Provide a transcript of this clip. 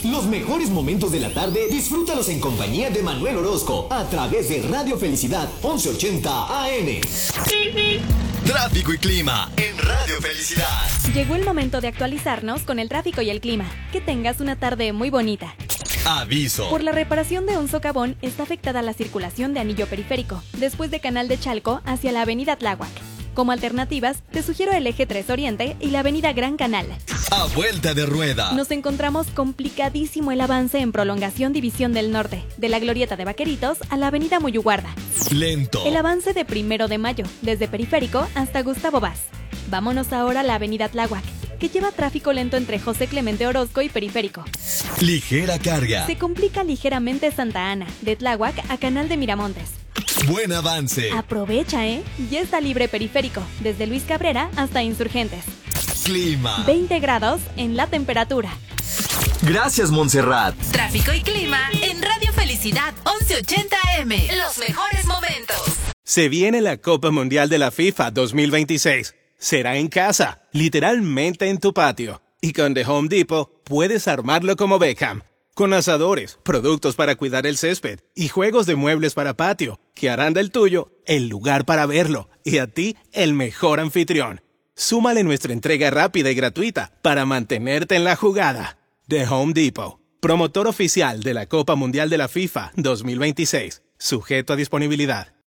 Los mejores momentos de la tarde, disfrútalos en compañía de Manuel Orozco, a través de Radio Felicidad 1180 AM. Tráfico y clima en Radio Felicidad. Llegó el momento de actualizarnos con el tráfico y el clima. Que tengas una tarde muy bonita. Aviso. Por la reparación de un socavón está afectada la circulación de anillo periférico, después de Canal de Chalco hacia la avenida Tláhuac. Como alternativas, te sugiero el eje 3 Oriente y la avenida Gran Canal. A vuelta de rueda. Nos encontramos complicadísimo el avance en prolongación División del Norte, de la glorieta de Vaqueritos a la avenida Muyuguarda. Lento. El avance de 1 de Mayo, desde Periférico hasta Gustavo Vaz. Vámonos ahora a la avenida Tláhuac, que lleva tráfico lento entre José Clemente Orozco y Periférico. Ligera carga. Se complica ligeramente Santa Ana, de Tláhuac a Canal de Miramontes. Buen avance. Aprovecha, Ya está libre Periférico, desde Luis Cabrera hasta Insurgentes. Clima. 20 grados en la temperatura. Gracias, Montserrat. Tráfico y clima en Radio Felicidad 1180 AM. Los mejores momentos. Se viene la Copa Mundial de la FIFA 2026. Será en casa, literalmente en tu patio. Y con The Home Depot puedes armarlo como Beckham. Con asadores, productos para cuidar el césped y juegos de muebles para patio, que harán del tuyo el lugar para verlo y a ti el mejor anfitrión. Súmale nuestra entrega rápida y gratuita para mantenerte en la jugada. The Home Depot, promotor oficial de la Copa Mundial de la FIFA 2026. Sujeto a disponibilidad.